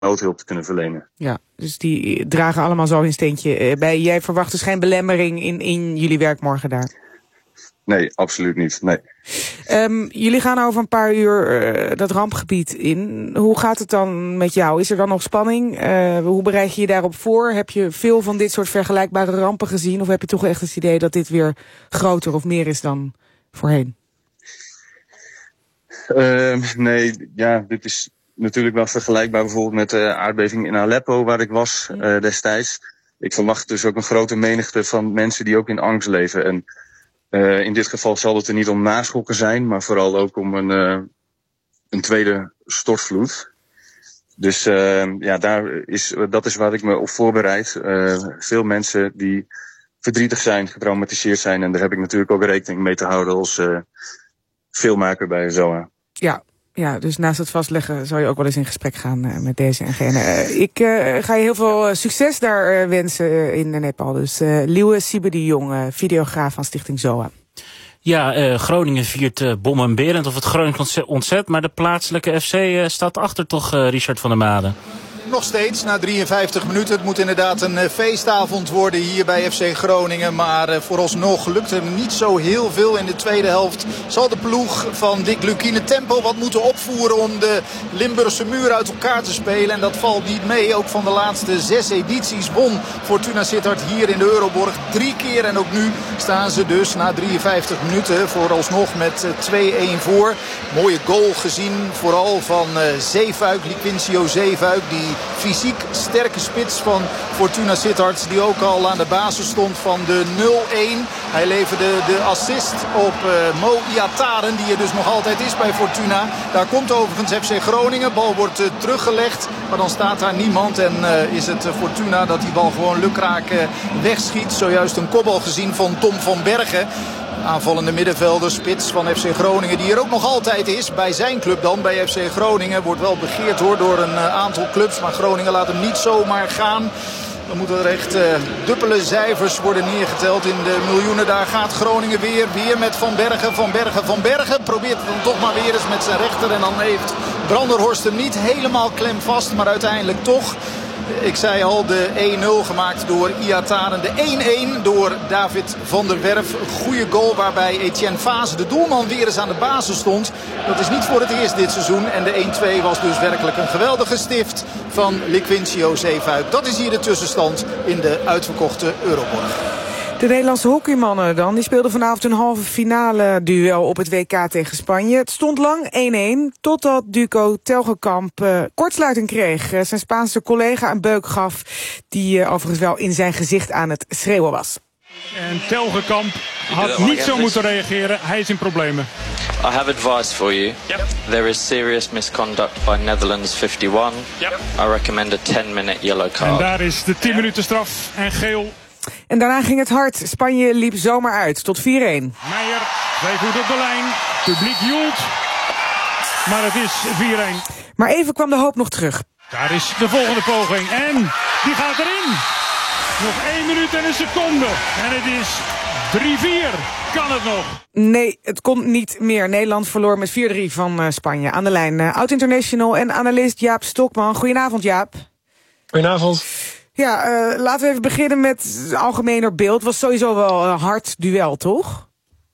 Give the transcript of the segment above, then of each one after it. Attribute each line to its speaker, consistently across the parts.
Speaker 1: noodhulp te kunnen verlenen.
Speaker 2: Ja, dus die dragen allemaal zo hun steentje bij. Jij verwacht dus geen belemmering in jullie werk morgen daar?
Speaker 1: Nee, absoluut niet. Nee.
Speaker 2: Jullie gaan over een paar uur dat rampgebied in. Hoe gaat het dan met jou? Is er dan nog spanning? Hoe bereid je je daarop voor? Heb je veel van dit soort vergelijkbare rampen gezien? Of heb je toch echt het idee dat dit weer groter of meer is dan voorheen?
Speaker 1: Nee, ja, dit is natuurlijk wel vergelijkbaar bijvoorbeeld met de aardbeving in Aleppo, waar ik was destijds. Ik verwacht dus ook een grote menigte van mensen die ook in angst leven. En in dit geval zal het er niet om naschokken zijn, maar vooral ook om een tweede stortvloed. Dus ja, dat is waar ik me op voorbereid. Veel mensen die verdrietig zijn, getraumatiseerd zijn. En daar heb ik natuurlijk ook rekening mee te houden als filmmaker bij ZOA.
Speaker 2: Ja, dus naast het vastleggen zou je ook wel eens in gesprek gaan met deze en gene. Ik ga je heel veel succes daar wensen in Nepal. Dus Liewe Sibbe-de-Jong, videograaf van Stichting ZOA.
Speaker 3: Ja, Groningen viert bommenberend of het Groningen ontzet. Maar de plaatselijke FC staat achter toch, Richard van der Made?
Speaker 4: Nog steeds, na 53 minuten. Het moet inderdaad een feestavond worden hier bij FC Groningen. Maar vooralsnog lukt hem niet zo heel veel in de tweede helft. Zal de ploeg van Dick Lukien tempo wat moeten opvoeren om de Limburgse muur uit elkaar te spelen. En dat valt niet mee. Ook van de laatste 6 edities won Fortuna Sittard hier in de Euroborg 3 keer. En ook nu staan ze dus na 53 minuten vooralsnog met 2-1 voor. Mooie goal gezien, vooral van Zeefuik, Liquincio Zeefuik, die fysiek sterke spits van Fortuna Sittard, die ook al aan de basis stond van de 0-1. Hij leverde de assist op Mo Iataren, die er dus nog altijd is bij Fortuna. Daar komt overigens FC Groningen. Bal wordt teruggelegd, maar dan staat daar niemand. En is het Fortuna dat die bal gewoon lukraak wegschiet. Zojuist een kopbal gezien van Tom van Bergen. Aanvallende middenvelder, spits van FC Groningen, die er ook nog altijd is. Bij zijn club dan, bij FC Groningen. Wordt wel begeerd door een aantal clubs. Maar Groningen laat hem niet zomaar gaan. Dan moeten er echt dubbele cijfers worden neergeteld in de miljoenen. Daar gaat Groningen weer met Van Bergen. Van Bergen probeert het dan toch maar weer eens met zijn rechter. En dan heeft Branderhorst hem niet helemaal klemvast, maar uiteindelijk toch. Ik zei al, de 1-0 gemaakt door Iataren. De 1-1 door David van der Werf. Een goede goal waarbij Etienne Fase, de doelman, weer eens aan de basis stond. Dat is niet voor het eerst dit seizoen. En de 1-2 was dus werkelijk een geweldige stift van Liquincio Zeefuik. Dat is hier de tussenstand in de uitverkochte Euroborg.
Speaker 2: De Nederlandse hockeymannen dan, die speelden vanavond een halve finale duel op het WK tegen Spanje. Het stond lang 1-1, totdat Duco Telgekamp kortsluiting kreeg. Zijn Spaanse collega een beuk gaf, die overigens wel in zijn gezicht aan het schreeuwen was.
Speaker 5: En Telgekamp had niet zo moeten reageren, hij is in problemen.
Speaker 6: I have advice for you.
Speaker 5: Yep.
Speaker 6: There is serious misconduct by Netherlands 51.
Speaker 5: Yep.
Speaker 6: I recommend a 10-minute yellow card.
Speaker 5: En daar is de 10 minuten straf en geel.
Speaker 2: En daarna ging het hard. Spanje liep zomaar uit tot 4-1.
Speaker 5: Meijer, 2 voet op de lijn. Publiek joelt. Maar het is 4-1.
Speaker 2: Maar even kwam de hoop nog terug.
Speaker 5: Daar is de volgende poging. En die gaat erin. Nog 1 minuut en een seconde. En het is 3-4. Kan het nog?
Speaker 2: Nee, het kon niet meer. Nederland verloor met 4-3 van Spanje. Aan de lijn oud-international en analist Jaap Stokman. Goedenavond, Jaap.
Speaker 7: Goedenavond.
Speaker 2: Ja, laten we even beginnen met het algemener beeld. Het was sowieso wel een hard duel, toch?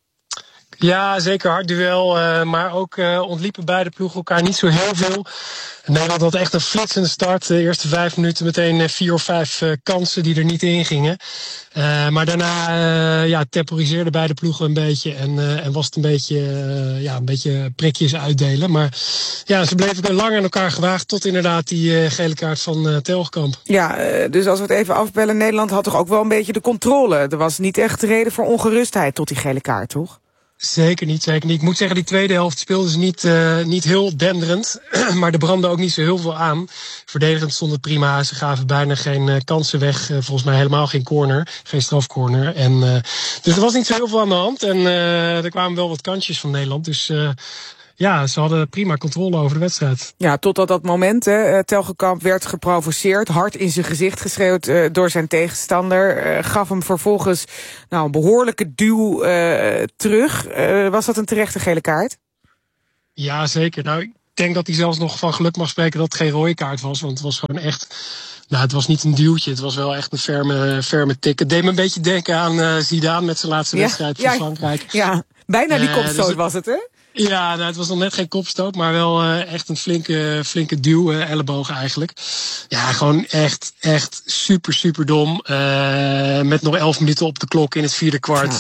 Speaker 7: Ja, zeker hard duel. Maar ook ontliepen beide ploegen elkaar niet zo heel veel. Nederland had echt een flitsende start. De eerste 5 minuten meteen 4 of 5 kansen die er niet in gingen. Maar daarna temporiseerden beide ploegen een beetje. En was het een beetje prikjes uitdelen. Maar ja, ze bleven lang aan elkaar gewaagd tot inderdaad die gele kaart van Telgekamp.
Speaker 2: Ja, dus als we het even afbellen, Nederland had toch ook wel een beetje de controle. Er was niet echt reden voor ongerustheid tot die gele kaart, toch?
Speaker 7: Zeker niet. Ik moet zeggen, die tweede helft speelden ze niet heel denderend. Maar er brandde ook niet zo heel veel aan. Verdedigend stond het prima. Ze gaven bijna geen kansen weg. Volgens mij helemaal geen corner. Geen strafcorner. Dus er was niet zo heel veel aan de hand. En er kwamen wel wat kansjes van Nederland. Dus ja, ze hadden prima controle over de wedstrijd.
Speaker 2: Ja, totdat dat moment, Telgekamp werd geprovoceerd, hard in zijn gezicht geschreeuwd door zijn tegenstander. Gaf hem vervolgens een behoorlijke duw terug. Was dat een terechte gele kaart?
Speaker 7: Ja, zeker. Nou, denk dat hij zelfs nog van geluk mag spreken dat het geen rode kaart was. Want het was gewoon echt... Nou, het was niet een duwtje. Het was wel echt een ferme tik. Het deed me een beetje denken aan Zidane met zijn laatste wedstrijd van Frankrijk.
Speaker 2: Ja, bijna die kopstoot was het, hè?
Speaker 7: Ja, nou, het was nog net geen kopstoot, maar wel echt een flinke duw, elleboog eigenlijk. Ja, gewoon echt super dom. Met nog 11 minuten op de klok in het vierde kwart.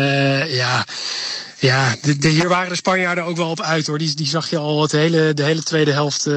Speaker 7: Hier waren de Spanjaarden ook wel op uit, hoor. Die zag je al de hele tweede helft...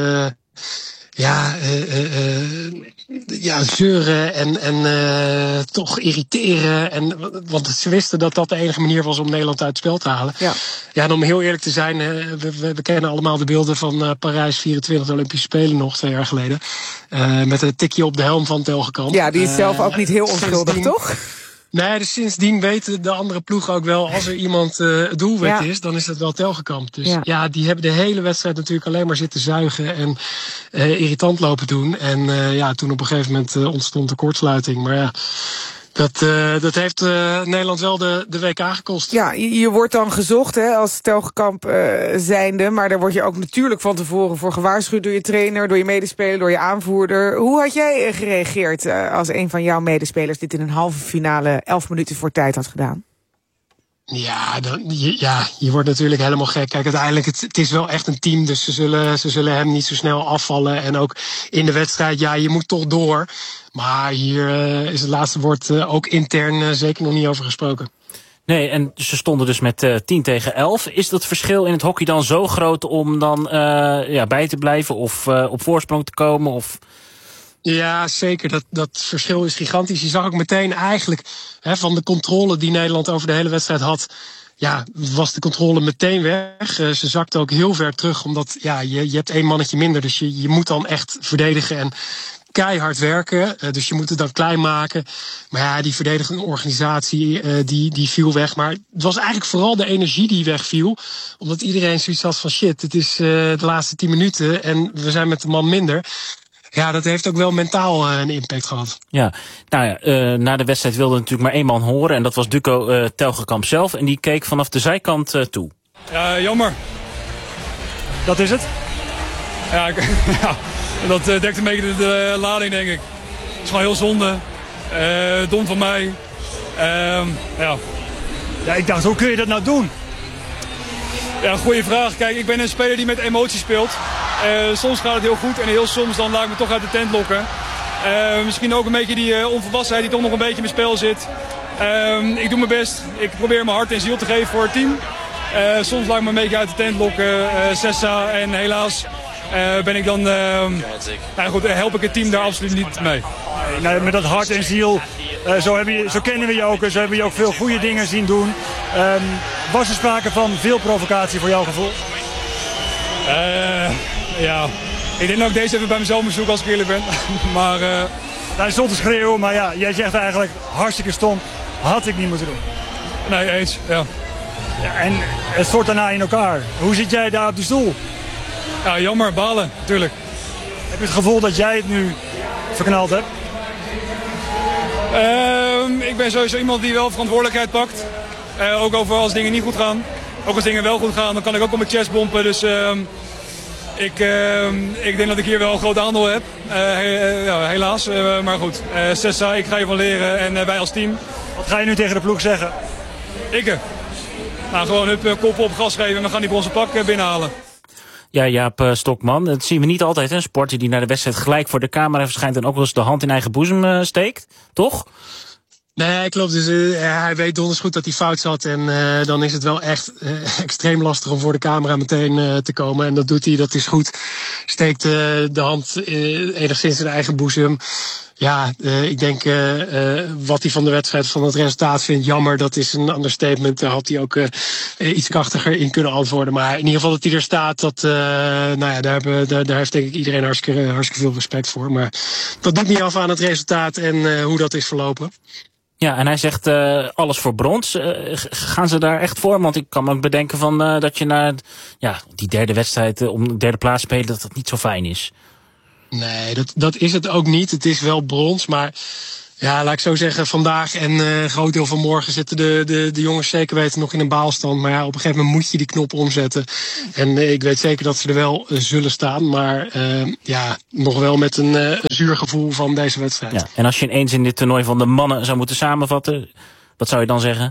Speaker 7: zeuren en toch irriteren. Want ze wisten dat dat de enige manier was om Nederland uit het spel te halen. Ja, en om heel eerlijk te zijn, we kennen allemaal de beelden van Parijs 24, de Olympische Spelen nog 2 jaar geleden. Met een tikje op de helm van Telgekamp.
Speaker 2: Ja, die is zelf ook niet heel onschuldig, toch?
Speaker 7: Nee, dus sindsdien weten de andere ploegen ook wel... als er iemand het doelwit is, dan is dat wel Telgekamp. Dus die hebben de hele wedstrijd natuurlijk alleen maar zitten zuigen... en irritant lopen doen. En toen op een gegeven moment ontstond de kortsluiting. Maar ja... Dat heeft Nederland wel de WK gekost.
Speaker 2: Ja, je wordt dan gezocht als Telgekamp zijnde. Maar daar word je ook natuurlijk van tevoren voor gewaarschuwd... door je trainer, door je medespeler, door je aanvoerder. Hoe had jij gereageerd als een van jouw medespelers... dit in een halve finale 11 minuten voor tijd had gedaan?
Speaker 7: Je wordt natuurlijk helemaal gek. Kijk, uiteindelijk, het is wel echt een team, dus ze zullen hem niet zo snel afvallen. En ook in de wedstrijd, je moet toch door. Maar hier is het laatste woord ook intern zeker nog niet over gesproken.
Speaker 3: Nee, en ze stonden dus met 10-11. Is dat verschil in het hockey dan zo groot om dan bij te blijven of op voorsprong te komen? Of...
Speaker 7: Ja, zeker. Dat verschil is gigantisch. Je zag ook meteen eigenlijk van de controle die Nederland over de hele wedstrijd had... Ja, was de controle meteen weg. Ze zakte ook heel ver terug, omdat je hebt 1 mannetje minder. Dus je moet dan echt verdedigen en keihard werken. Dus je moet het dan klein maken. Maar die verdedigende organisatie die viel weg. Maar het was eigenlijk vooral de energie die wegviel. Omdat iedereen zoiets had van shit, het is de laatste 10 minuten en we zijn met de man minder. Ja, dat heeft ook wel mentaal een impact gehad.
Speaker 3: Ja, na de wedstrijd wilde natuurlijk maar 1 man horen. En dat was Duco Telgekamp zelf. En die keek vanaf de zijkant toe.
Speaker 5: Ja, jammer. Dat is het. Ja, dat dekt een beetje de lading, denk ik. Het is gewoon heel zonde. Dom van mij.
Speaker 8: Ja, ik dacht, hoe kun je dat nou doen?
Speaker 5: Ja, goede vraag. Kijk, ik ben een speler die met emotie speelt. Soms gaat het heel goed en heel soms dan laat ik me toch uit de tent lokken. Misschien ook een beetje die onvolwassenheid die toch nog een beetje in mijn spel zit. Ik doe mijn best. Ik probeer mijn hart en ziel te geven voor het team. Soms laat ik me een beetje uit de tent lokken. Sessa en helaas ben ik dan... help ik het team daar absoluut niet mee.
Speaker 8: Nou, met dat hart en ziel, zo kennen we je ook. Zo hebben we je ook veel goede dingen zien doen. Was er sprake van veel provocatie voor jouw gevoel?
Speaker 5: Ik denk dat ik deze even bij mezelf moet zoeken als ik eerlijk ben. Maar...
Speaker 8: Hij stond te schreeuwen, maar jij zegt eigenlijk hartstikke stom. Had ik niet moeten doen.
Speaker 5: Nee, eens, ja.
Speaker 8: En het stort daarna in elkaar. Hoe zit jij daar op die stoel?
Speaker 5: Ja, jammer, balen, natuurlijk.
Speaker 8: Heb je het gevoel dat jij het nu verknald hebt?
Speaker 5: Ik ben sowieso iemand die wel verantwoordelijkheid pakt. Ook over als dingen niet goed gaan. Ook als dingen wel goed gaan, dan kan ik ook op mijn chest bompen. Dus ik denk dat ik hier wel een groot aandeel heb. Helaas, maar goed. Sessa, ik ga hiervan leren en wij als team.
Speaker 8: Wat ga je nu tegen de ploeg zeggen?
Speaker 5: Gewoon kop op, gas geven en we gaan die bronzen pak binnenhalen.
Speaker 3: Ja, Jaap Stokman, dat zien we niet altijd. Een sporter die naar de wedstrijd gelijk voor de camera verschijnt en ook wel eens de hand in eigen boezem steekt, toch?
Speaker 7: Nee, klopt. Dus hij weet donders goed dat hij fout zat. En dan is het wel echt extreem lastig om voor de camera meteen te komen. En dat doet hij, dat is goed. Steekt de hand enigszins in de eigen boezem. Ja, ik denk wat hij van de wedstrijd, van het resultaat vindt, jammer. Dat is een understatement. Daar had hij ook iets krachtiger in kunnen antwoorden. Maar in ieder geval dat hij er staat, daar heeft denk ik iedereen hartstikke veel respect voor. Maar dat doet niet af aan het resultaat en hoe dat is verlopen.
Speaker 3: Ja, en hij zegt alles voor brons. Gaan ze daar echt voor? Want ik kan me ook bedenken van dat je naar die derde wedstrijd om de derde plaats spelen, dat niet zo fijn is.
Speaker 7: Nee, dat is het ook niet. Het is wel brons, maar Ja, laat ik zo zeggen, vandaag en een groot deel van morgen zitten de jongens zeker weten nog in een baalstand. Maar ja, op een gegeven moment moet je die knop omzetten. En ik weet zeker dat ze er wel zullen staan. Maar nog wel met een zuur gevoel van deze wedstrijd.
Speaker 3: Ja, en als je ineens in dit toernooi van de mannen zou moeten samenvatten, wat zou je dan zeggen?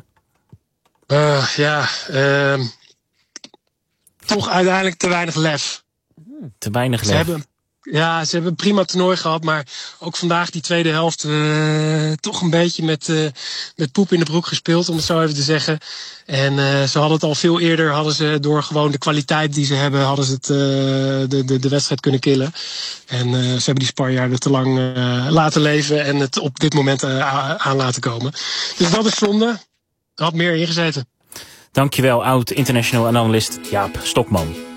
Speaker 7: Toch uiteindelijk te weinig lef.
Speaker 3: Te weinig lef.
Speaker 7: Ze hebben een prima toernooi gehad, maar ook vandaag die tweede helft toch een beetje met poep in de broek gespeeld, om het zo even te zeggen. En ze hadden het al veel eerder, door gewoon de kwaliteit die ze hebben, hadden ze de wedstrijd kunnen killen. En ze hebben die Spanjaarden te lang laten leven en het op dit moment aan laten komen. Dus dat is zonde. Er had meer ingezeten.
Speaker 3: Dankjewel, oud-international analist Jaap Stokman.